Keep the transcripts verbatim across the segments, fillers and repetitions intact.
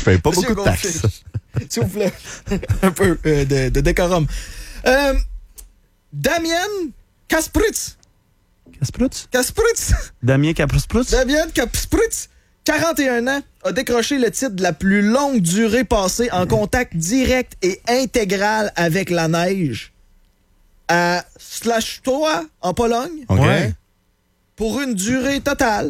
paye pas Monsieur beaucoup de taxes. Goldfish, s'il vous plaît. Un peu euh, de, de décorum. Euh, Damien Kaspritz. Kasprutz? Kaspritz. Damien Kasprutz? Damien Kaspritz, quarante et un ans, a décroché le titre de la plus longue durée passée en contact direct et intégral avec la neige à Ślązowa, en Pologne, OK. Ouais. pour une durée totale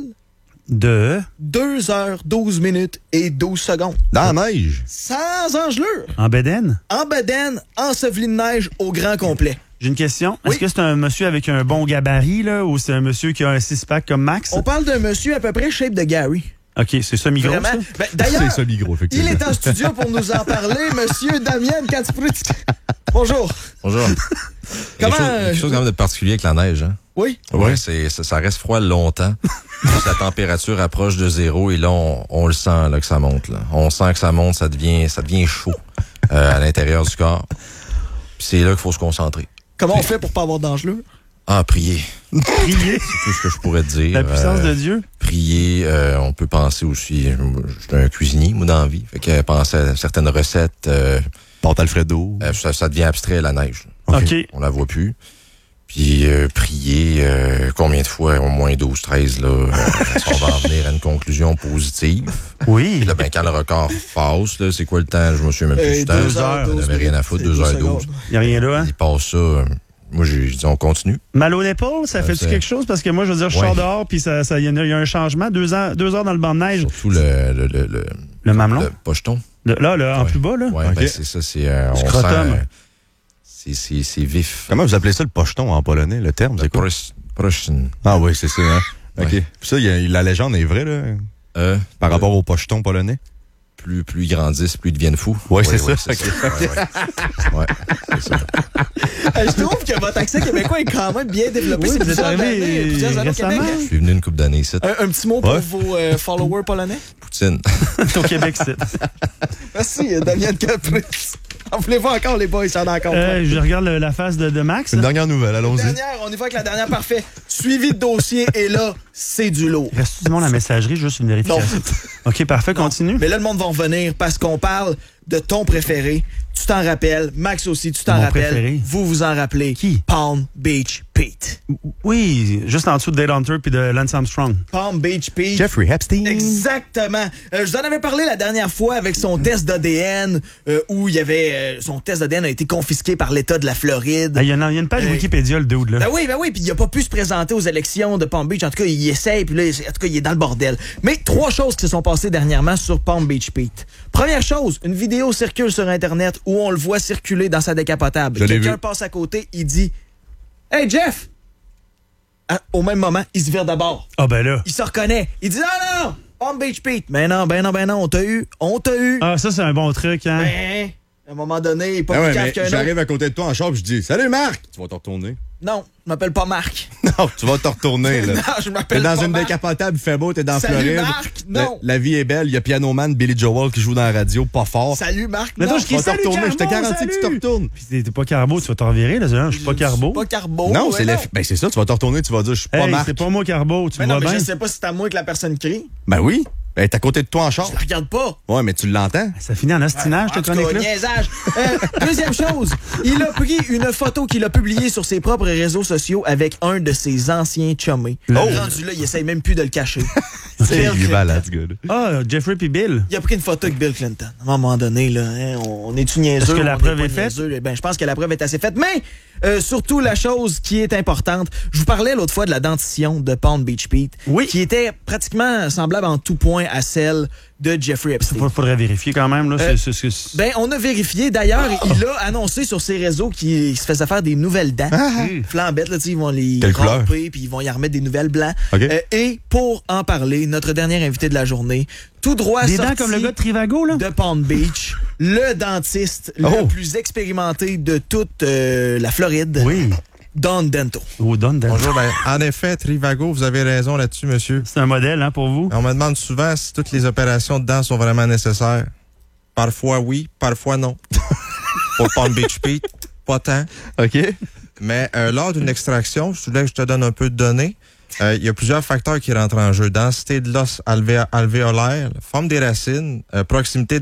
De... deux heures douze minutes et douze secondes. Dans la neige. Sans engelure. En Bédène? En bedaine, enseveli de neige au grand complet. J'ai une question. Oui. Est-ce que c'est un monsieur avec un bon gabarit, là, ou c'est un monsieur qui a un six-pack comme Max? On parle d'un monsieur à peu près shape de Gary. OK, c'est semi-gros, Vraiment. ça? Ben, D'ailleurs, C'est ça, micro, il effectivement. est en studio pour nous en parler, monsieur Damien Kaspritz. Bonjour. Bonjour. Comment, Quelque chose, quelque chose quand même de particulier avec la neige, hein? Oui. Ouais, c'est, ça, ça reste froid longtemps. La température approche de zéro et là, on, on le sent là, que ça monte. Là. On sent que ça monte, ça devient, ça devient chaud euh, à l'intérieur du corps. Puis c'est là qu'il faut se concentrer. Comment on fait pour pas avoir d'engelure? Ah, prier. Prier. C'est tout ce que je pourrais te dire. La puissance Euh, de Dieu. Prier, euh, on peut penser aussi, je je suis un cuisinier, moi, dans la vie. Fait que penser à certaines recettes, euh, Pâte Alfredo. euh, ça, ça devient abstrait, la neige. OK. OK. On la voit plus. Puis euh, prier, euh, combien de fois, au moins douze, treize, là, euh, on va en venir à une conclusion positive. Oui. Puis là, ben, quand le record passe, là, c'est quoi le temps? Je me souviens même plus Euh, du temps. deux heures, On douze n'avait rien à foutre, minutes, deux c'est heures douze douze. secondes. Il n'y a rien là, hein? Il passe ça, euh, moi, j'ai dit, on continue. Mal aux épaules, ça Euh, fait-tu c'est- quelque chose? Parce que moi, je veux dire, je Ouais. sors dehors, puis ça, ça, il y, en a- il y a un changement. Deux heures, deux heures dans le banc de neige. Surtout le, le, le, le, Le mamelon? le pocheton. Le- là, là, en Ouais. plus bas, là. Ouais, Ok. ben, c'est ça, c'est, euh, on sent, Scrotum. euh, c'est, c'est, c'est vif. Comment vous appelez ça le pocheton en polonais? Le terme, c'est quoi? Proche- Prochaine. Ah oui, c'est ça, hein? OK. Ouais. Puis ça, il y a- la légende est vraie, là, Euh, par euh, rapport au pocheton polonais? Plus, plus ils grandissent, plus ils deviennent fous. Ouais, c'est ça. c'est ça. Ouais, ouais. Ouais, c'est ça. Euh, je trouve que votre accent québécois est quand même bien développé. Oui, C'est vous êtes plusieurs arrivé années, plusieurs années au récemment. Québec. Je suis venu une couple d'années ici. Un, un petit mot pour Ouais. vos euh, followers polonais. Poutine. Au Québec, c'est. Merci, euh, Damien Kaspritz. En voulez-vous encore, les boys? Ça en a encore Euh, plein. je regarde le- la face de, de Max. C'est une là. dernière nouvelle, allons-y. Dernière, on y va avec la dernière, parfait. Suivi de dossier, et là, c'est du lourd. Reste du monde à la messagerie, juste une vérification. OK, parfait, continue. Mais là, le monde va en revenir parce qu'on parle de ton préféré. Tu t'en rappelles. Max aussi, tu t'en Mon rappelles. préféré. Vous vous en rappelez. Qui? Palm Beach Pete. Oui, juste en dessous de Dale Hunter puis de Lance Armstrong. Palm Beach Pete. Jeffrey Epstein. Exactement. Euh, je vous en avais parlé la dernière fois avec son test d'A D N euh, où il y avait euh, son test d'A D N a été confisqué par l'État de la Floride. Ah, Il y, a une- il y a une page Hey. Wikipédia, le dude, là. Ben oui, ben oui, puis il a pas pu se présenter aux élections de Palm Beach. En tout cas, il essaye, puis là, en tout cas, il est dans le bordel. Mais trois choses qui se sont passées dernièrement sur Palm Beach Pete. Première chose, une vidéo circule sur Internet où on le voit circuler dans sa décapotable. Je l'ai Quelqu'un vu. passe à côté, il dit « Hey, Jeff! » Ah, au même moment, il se vire d'abord. Ah, ben là. Il se reconnaît. Il dit « Non, non, Palm Beach Pete! » Ben non, ben non, ben non, on t'a eu, on t'a eu. Ah, ça, c'est un bon truc, hein. Ben, à un moment donné, il est pas Ah plus ouais, cave mais qu'un autre. j'arrive à côté de toi en char, puis je dis « Salut Marc! » Tu vas te retourner. Non, je m'appelle pas Marc. Non, tu vas te retourner, là. Non, je T'es m'appelle dans pas une Marc. décapotable, il fait beau, t'es dans Salut, Floride. Marc, La, non. la vie est belle, il y a Piano Man, Billy Joel qui joue dans la radio, pas fort. Salut Marc. Mais non. toi, je Tu vas te Salut, retourner, je te Carbo, garantis que tu te salut! retournes. Puis t'es t'es pas Carbo, tu vas t'en revirer, là. Je suis pas Carbo. Pas Carbo. Non, ouais, c'est la... ben, c'est ça, tu vas te retourner, tu vas dire « Je suis pas Hey, Marc c'est pas moi Carbo, tu Mais vois non, mais bien. je sais pas si c'est à moi que la personne crie. » Ben oui, elle est à côté de toi en char. Je la regarde pas. Ouais, mais tu l'entends. Ça finit en ostinage, En cette tout cas, chronique-là. niaisage. Euh, deuxième chose, il a pris une photo qu'il a publiée sur ses propres réseaux sociaux avec un de ses anciens chummés. Oh. Rendu là, il essaye même plus de le cacher. C'est Bill Il est Clinton. malade, ce gars-là. Ah, Jeffrey puis Bill. Il a pris une photo avec Bill Clinton. À un moment donné, là, hein, on, on est-tu niaiseux? Est-ce que la on preuve pas est faite? niaiseux? Ben, je pense que la preuve est assez faite. Mais, euh, surtout, la chose qui est importante, je vous parlais l'autre fois de la dentition de Palm Beach Pete, Oui. qui était pratiquement semblable en tout point à celle de Jeffrey Epstein. Il faudrait vérifier quand même, là. Euh, c'est- c'est- c'est- Ben, on a vérifié. D'ailleurs, il a annoncé sur ses réseaux qu'il se faisait faire des nouvelles dents. Flambettes, là, tu sais, ils vont les Quelle couleur? ramper, puis ils vont y remettre des nouvelles blancs. OK. Euh, et pour en parler, notre dernier invité de la journée, tout droit Des sorti dents comme le gars de Trivago, là. de Palm Beach, le dentiste Oh. le plus expérimenté de toute euh, la Floride, Oui. Don Dento. Oh, Don Dan. Bonjour. Ben, en effet, Trivago, vous avez raison là-dessus, monsieur. C'est un modèle, hein, pour vous. On me demande souvent si toutes les opérations de dents sont vraiment nécessaires. Parfois oui, parfois non. Pour Palm Beach Pete, pas tant. OK. Mais euh, lors d'une extraction, je voulais que je te donne un peu de données. Euh, Il y a plusieurs facteurs qui rentrent en jeu. Densité de l'os alvé- alvéolaire, forme des racines, euh, proximité